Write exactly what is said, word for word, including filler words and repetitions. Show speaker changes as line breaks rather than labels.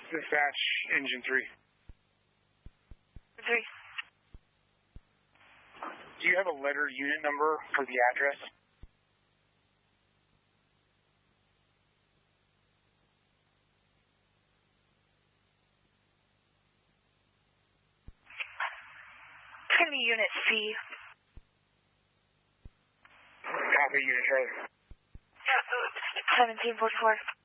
Dispatch, engine three.
Three.
Do you have a letter unit number for the address?
It's going to be Unit C.
Copy, Unit Charlie.
seventeen forty-four.